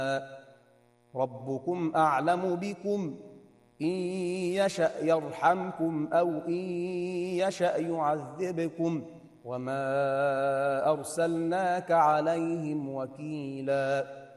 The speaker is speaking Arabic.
ربكم أعلم بكم إن يشأ يرحمكم أو إن يشأ يعذبكم وما أرسلناك عليهم وكيلا